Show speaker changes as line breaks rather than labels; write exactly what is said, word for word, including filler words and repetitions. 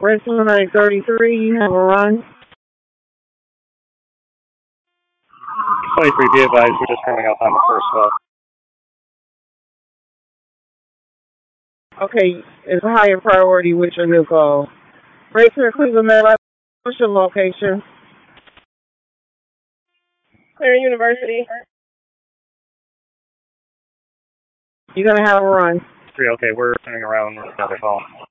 Rescue nine thirty-three, you have a run.
twenty-three, be advised, we're just coming up on the first well.
Okay, it's a higher priority with your new call. Rescue Cleveland, Maryland, what's your location?
Clear University.
You're going to have a run.
Three, okay, we're turning around with the other call.